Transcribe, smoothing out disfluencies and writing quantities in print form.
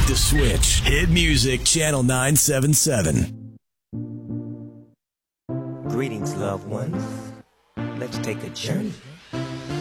The Switch. Hit Music Channel 977. Greetings, loved ones. Let's take a journey